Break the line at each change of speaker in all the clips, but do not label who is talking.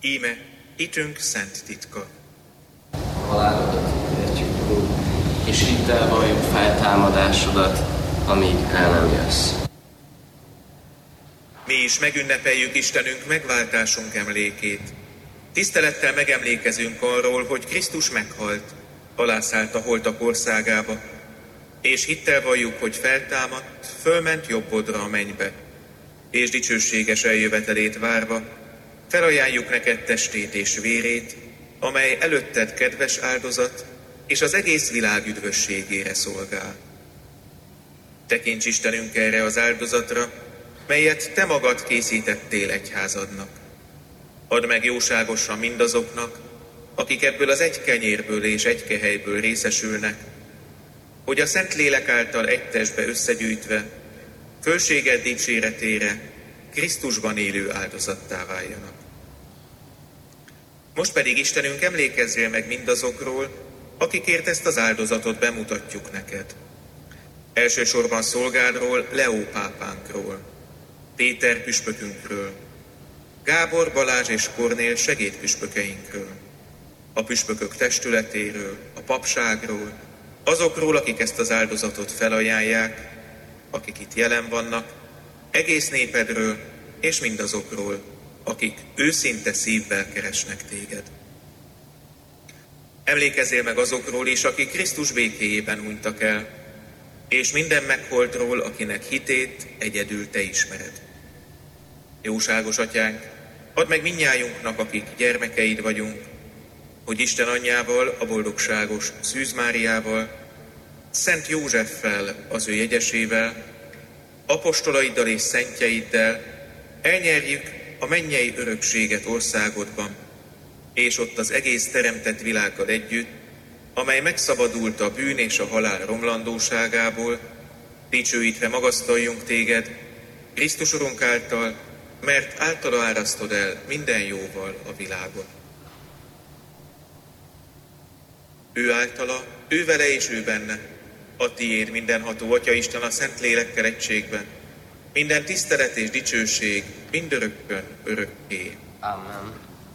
Íme, hitünk szent titka.
Halálodat értjük, Úr, és hittel valljuk feltámadásodat, amíg el nem jössz.
Mi is megünnepeljük Istenünk megváltásunk emlékét. Tisztelettel megemlékezünk arról, hogy Krisztus meghalt, alászállt a holtak országába, és hittel valljuk, hogy feltámadt, fölment jobbodra a mennybe, és dicsőséges eljövetelét várva felajánljuk neked testét és vérét, amely előtted kedves áldozat, és az egész világ üdvösségére szolgál. Tekints Istenünk erre az áldozatra, melyet te magad készítettél egyházadnak. Add meg jóságosan mindazoknak, akik ebből az egy kenyérből és egy kehelyből részesülnek, hogy a Szentlélek által egy testbe összegyűjtve, fölséged dicséretére Krisztusban élő áldozattá váljanak. Most pedig, Istenünk, emlékezzél meg mindazokról, akikért ezt az áldozatot bemutatjuk neked. Elsősorban szolgádról, Leó pápánkról, Péter püspökünkről, Gábor, Balázs és Kornél segédpüspökeinkről, a püspökök testületéről, a papságról, azokról, akik ezt az áldozatot felajánlják, akik itt jelen vannak, egész népedről, és mindazokról, akik őszinte szívvel keresnek téged. Emlékezzél meg azokról is, akik Krisztus békéjében hunytak el, és minden megholtról, akinek hitét egyedül te ismered. Jóságos Atyánk, add meg mindnyájunknak, akik gyermekeid vagyunk, hogy Isten anyjával, a boldogságos Szűz Máriával, Szent Józseffel, az ő jegyesével, apostolaiddal és szentjeiddel elnyerjük a mennyei örökséget országodban, és ott az egész teremtett világgal együtt, amely megszabadult a bűn és a halál romlandóságából, dicsőítve magasztaljunk téged, Krisztus Urunk által, mert általa árasztod el minden jóval a világot. Ő általa, ő vele és ő benne, a tiéd mindenható Atya Isten a Szent Lélekkel egységben, minden tisztelet és dicsőség mindörökkön örökké.
Amen.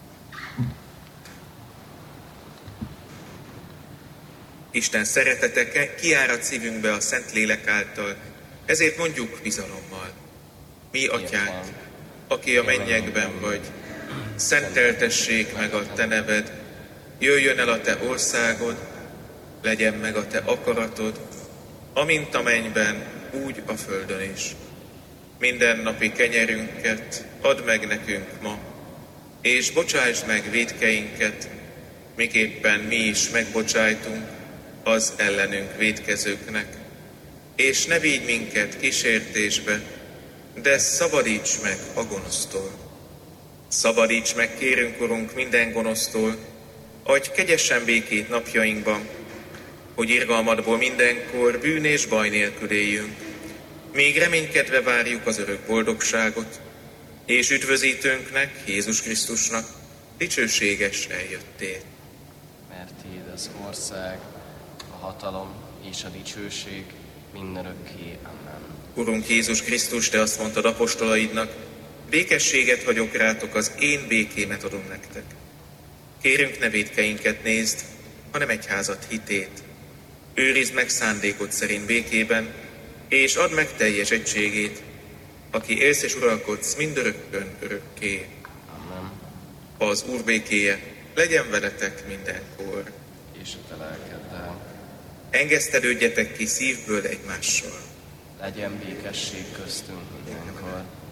Isten szeretete kiárad szívünkbe a Szent Lélek által, ezért mondjuk bizalommal. Mi, Atyánk, aki a mennyekben vagy, szenteltessék meg a te neved, jöjjön el a te országod, legyen meg a te akaratod, amint a mennyben, úgy a földön is. Minden napi kenyerünket add meg nekünk ma, és bocsásd meg vétkeinket, miképpen mi is megbocsájtunk az ellenünk vétkezőknek. És ne vigy minket kísértésbe, de szabadíts meg a gonosztól. Szabadíts meg, kérünk, Urunk, minden gonosztól, adj kegyesen békét napjainkban, hogy irgalmadból mindenkor bűn és baj nélkül éljünk, még reménykedve várjuk az örök boldogságot, és üdvözítőnknek, Jézus Krisztusnak dicsőséges eljöttét.
Mert tiéd az ország, a hatalom és a dicsőség mindörökké. Amen.
Urunk Jézus Krisztus, te azt mondtad apostolaidnak, békességet hagyok rátok, az én békémet adom nektek. Kérünk, ne vétkeinket nézd, hanem egyházat hitét. Őrizd meg szándékod szerint békében, és add meg teljes egységét, aki élsz és uralkodsz mindörökkön örökké.
Amen.
Az Úr békéje legyen veletek mindenkor.
És a te lelkeddel.
Engesztelődjetek ki szívből egymással.
Legyen békesség köztünk mindenkor.